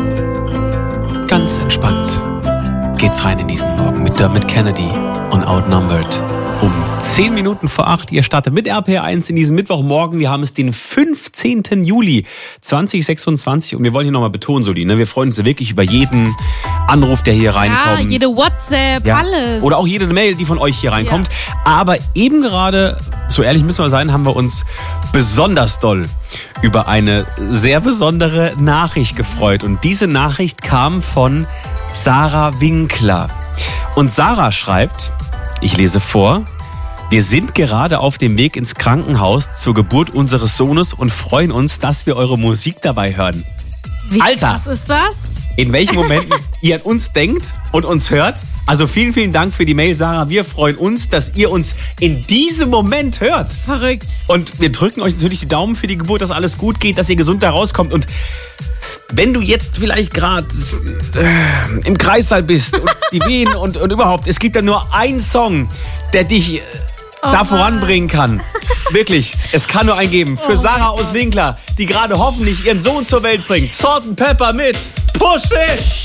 Ganz entspannt geht's rein in diesen Morgen mit Dermot Kennedy und Outnumbered. Um 10 Minuten vor 8, ihr startet mit RPR1 in diesem Mittwochmorgen. Wir haben es den 15. Juli 2026 und wir wollen hier nochmal betonen, Soli, ne? Wir freuen uns wirklich über jeden Anruf, der hier reinkommt. Ja, jede WhatsApp, alles. Oder auch jede Mail, die von euch hier reinkommt. Ja. Aber eben gerade, so ehrlich müssen wir sein, haben wir uns besonders doll über eine sehr besondere Nachricht gefreut. Und diese Nachricht kam von Sarah Winkler. Und Sarah schreibt, ich lese vor: Wir sind gerade auf dem Weg ins Krankenhaus zur Geburt unseres Sohnes und freuen uns, dass wir eure Musik dabei hören. Wie Alter! Was ist das? In welchen Momenten ihr an uns denkt und uns hört. Also vielen, vielen Dank für die Mail, Sarah. Wir freuen uns, dass ihr uns in diesem Moment hört. Verrückt. Und wir drücken euch natürlich die Daumen für die Geburt, dass alles gut geht, dass ihr gesund da rauskommt. Und wenn du jetzt vielleicht gerade im Kreissaal bist und die Wehen und überhaupt, es gibt ja nur einen Song, der dich da voranbringen kann. Wirklich, es kann nur einen geben. Für Sarah aus Winkler, die gerade hoffentlich ihren Sohn zur Welt bringt. Salt & Pepper mit Push It!